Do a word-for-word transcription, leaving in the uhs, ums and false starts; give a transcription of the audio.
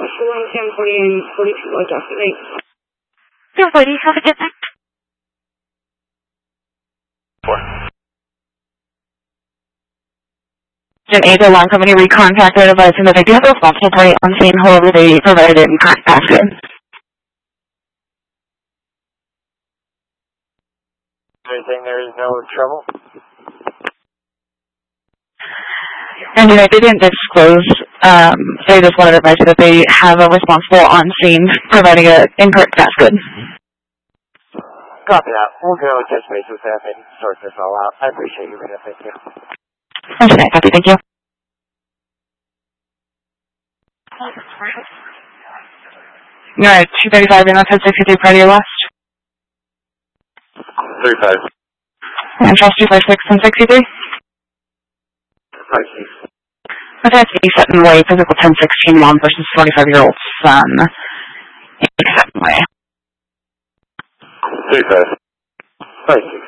one ten forty and forty-two West Austin eight. Your lady, have a good night. Four. Gen eight alarm company recontacted advising that they do have a responsible party on scene, however they provided it in current basket. Anything there is no trouble? And you know, they didn't disclose, um, they just wanted to advise you that they have a responsible on scene providing an incorrect basket. Copy that. We'll go touch base with staff and sort this all out. I appreciate you, Rita. Thank you. Okay, copy, thank you. You're at two thirty-five in Northwood sixty-three prior to your last. thirty-five. And trust two five six and sixty-three. five six. Okay, that's E. Sutton Way, physical ten sixteen mom versus forty-five-year-old son. E. Sutton Way. thirty-five. five six.